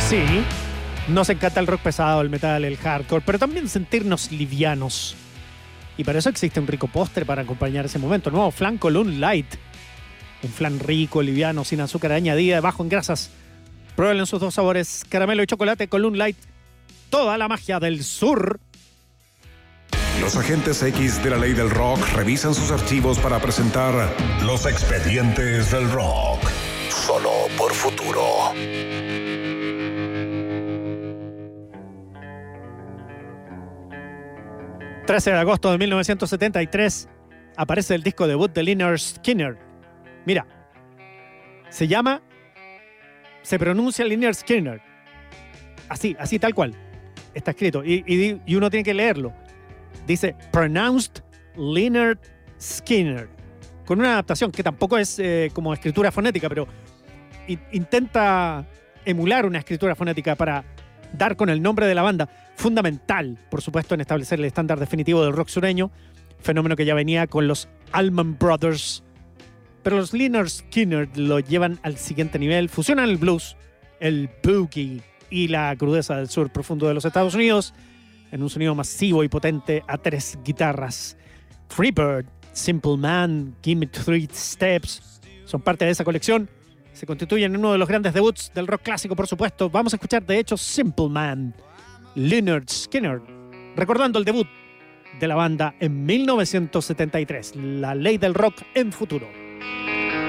Sí, nos encanta el rock pesado, el metal, el hardcore, pero también sentirnos livianos. Y para eso existe un rico postre para acompañar ese momento. Nuevo flan Column Light. Un flan rico, liviano, sin azúcar añadida, bajo en grasas. Pruébalo en sus dos sabores, caramelo y chocolate. Column Light. Toda la magia del sur. Los agentes X de la ley del rock revisan sus archivos para presentar Los Expedientes del Rock. Solo por Futuro. 13 de agosto de 1973 aparece el disco debut de Lynyrd Skynyrd. Mira, se pronuncia Lynyrd Skynyrd. Así tal cual. Está escrito. Y uno tiene que leerlo. Dice, pronounced Lynyrd Skynyrd. Con una adaptación que tampoco es como escritura fonética, pero intenta emular una escritura fonética para dar con el nombre de la banda. Fundamental, por supuesto, en establecer el estándar definitivo del rock sureño. Fenómeno que ya venía con los Allman Brothers. Pero los Lynyrd Skynyrd lo llevan al siguiente nivel. Fusionan el blues, el boogie y la crudeza del sur profundo de los Estados Unidos en un sonido masivo y potente a 3 guitarras. Freebird, Simple Man, Gimme 3 Steps son parte de esa colección. Se constituyen en uno de los grandes debuts del rock clásico, por supuesto. Vamos a escuchar, de hecho, Simple Man, Lynyrd Skynyrd, recordando el debut de la banda en 1973. La ley del rock en futuro.